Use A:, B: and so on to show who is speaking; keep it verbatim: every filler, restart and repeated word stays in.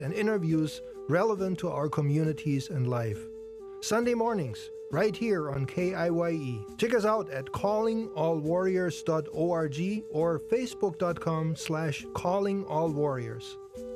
A: and interviews relevant to our communities and life. Sunday mornings, right here on K I Y E. Check us out at calling all warriors dot org or facebook dot com slash calling all warriors.